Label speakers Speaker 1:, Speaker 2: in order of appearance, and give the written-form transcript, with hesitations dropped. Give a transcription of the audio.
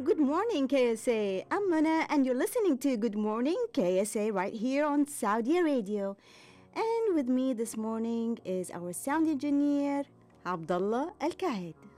Speaker 1: Good morning, KSA. I'm Mana, and you're listening to Good Morning KSA right here on Saudi Radio. And with me this morning is our sound engineer, Abdullah Al Kahid.